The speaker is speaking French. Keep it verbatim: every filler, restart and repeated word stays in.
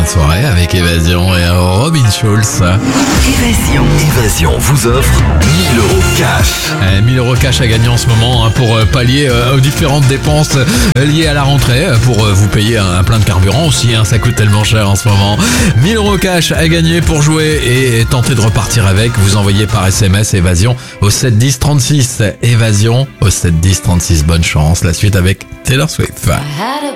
soirée avec Évasion et Robin Schulz. Évasion. Évasion vous offre mille euros cash. Eh, mille euros cash à gagner en ce moment hein, pour pallier euh, aux différentes dépenses euh, liées à la rentrée, pour euh, vous payer un, un plein de carburant aussi, hein, ça coûte tellement cher en ce moment. mille euros cash à gagner pour jouer et tenter de repartir avec. Vous envoyez par S M S Évasion au sept dix trente-six. Évasion au sept dix trente-six. Bonne chance. La suite avec Taylor Swift.